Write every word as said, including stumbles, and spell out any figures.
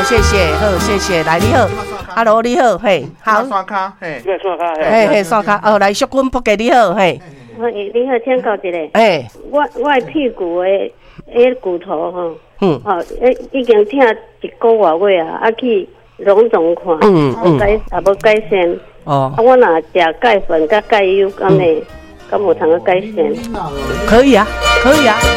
谢谢，好，谢谢，来你好 ，Hello， 你好，嘿，好， 刷卡，嘿， 对，刷卡， 嘿嘿，刷卡，哦，来，淑君仆给你好，嘿， 你好，请教一下， 哎， 我我的屁股的迄骨头吼， 嗯， 哦，已经疼一个月月啊，啊去拢总看， 嗯嗯， 改也无改善， 哦， 啊，我若食钙粉甲钙油，敢会敢有通个改善？ 可以啊，可以啊。